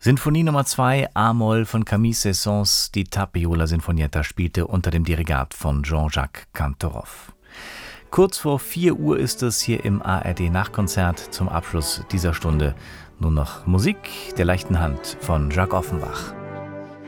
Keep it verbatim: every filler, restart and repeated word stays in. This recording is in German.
Sinfonie Nummer zwei, A-Moll von Camille Saint-Saëns, die Tapiola Sinfonietta spielte unter dem Dirigat von Jean-Jacques Cantoroff. Kurz vor vier Uhr ist es hier im A R D-Nachkonzert. Zum Abschluss dieser Stunde nur noch Musik der leichten Hand von Jacques Offenbach.